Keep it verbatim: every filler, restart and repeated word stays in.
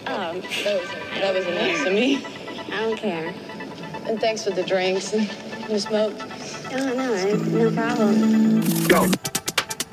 That was, that was nice of me. I don't care. And thanks for the drinks and the smoke. Oh, no, no problem. Go.